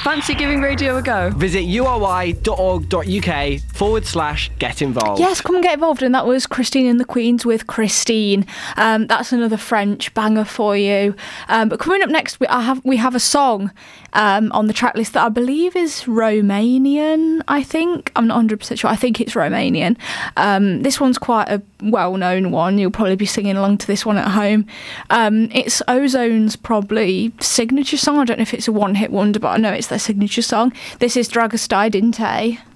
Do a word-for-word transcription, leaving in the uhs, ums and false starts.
Fancy giving radio a go? Visit ury.org.uk forward slash get involved. Yes, come and get involved. And that was Christine and the Queens with Christine. Um, that's another French banger for you. Um, but coming up next, we I have we have a song um, on the track list that I believe is Romanian, I think. I'm not one hundred percent sure. I think it's Romanian. Um, this one's quite a well-known one. You'll probably be singing along to this one at home. Um, it's Ozone's probably signature song. I don't know if it's a one-hit wonder, but I know it's their signature song. This is Dragostea Dinte.